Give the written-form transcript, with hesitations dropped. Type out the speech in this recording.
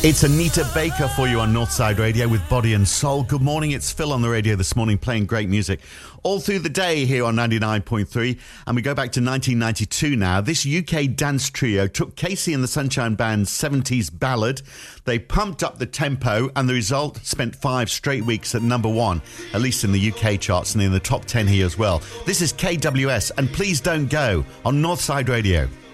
It's Anita Baker for you on Northside Radio with Body and Soul. Good morning, it's Phil on the radio this morning playing great music all through the day here on 99.3. And we go back to 1992 now. This UK dance trio took Casey and the Sunshine Band's 70s ballad. They pumped up the tempo and the result spent 5 straight weeks at number 1, at least in the UK charts and in the top 10 here as well. This is KWS and Please Don't Go on Northside Radio.